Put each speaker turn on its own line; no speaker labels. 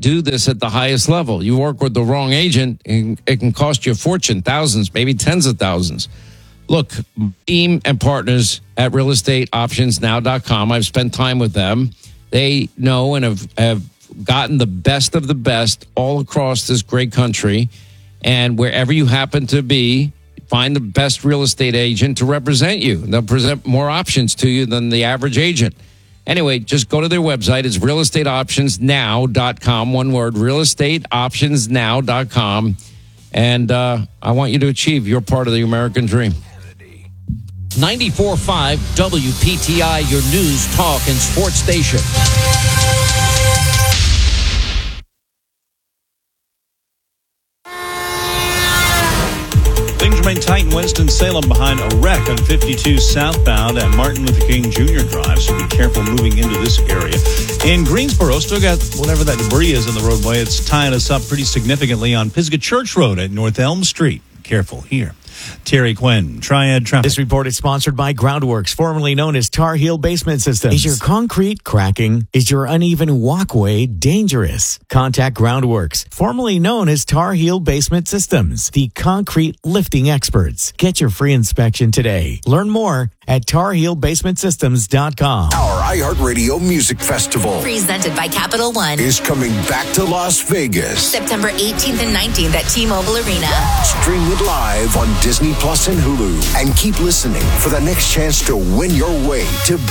do this at the highest level. You work with the wrong agent, and it can cost you a fortune, thousands, maybe tens of thousands. Look, team and partners at realestateoptionsnow.com. I've spent time with them. They know and have gotten the best of the best all across this great country. And wherever you happen to be, find the best real estate agent to represent you. They'll present more options to you than the average agent. Anyway, just go to their website. It's realestateoptionsnow.com. One word, realestateoptionsnow.com. And I want you to achieve your part of the American dream.
94.5 WPTI, your news, talk, and sports station.
Things remain tight in Winston-Salem behind a wreck on 52 southbound at Martin Luther King Jr. Drive, so be careful moving into this area. In Greensboro, still got whatever that debris is in the roadway. It's tying us up pretty significantly on Pisgah Church Road at North Elm Street. Careful here. Terry Quinn, Triad Traffic.
This report is sponsored by Groundworks, formerly known as Tar Heel Basement Systems. Is your concrete cracking? Is your uneven walkway dangerous? Contact Groundworks, formerly known as Tar Heel Basement Systems, the concrete lifting experts. Get your free inspection today. Learn more at tarheelbasementsystems.com.
Our iHeartRadio Music Festival,
presented by Capital One,
is coming back to Las Vegas.
September 18th and 19th at T-Mobile Arena.
Stream it live on Disney Plus and Hulu. And keep listening for the next chance to win your way to